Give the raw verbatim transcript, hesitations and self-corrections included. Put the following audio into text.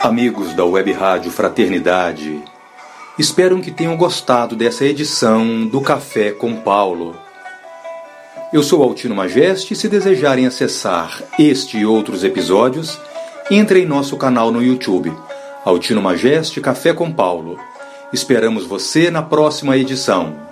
Amigos da Web Rádio Fraternidade, espero que tenham gostado dessa edição do Café com Paulo. Eu sou Altino Majeste e se desejarem acessar este e outros episódios, entre em nosso canal no YouTube, Altino Majeste Café com Paulo. Esperamos você na próxima edição.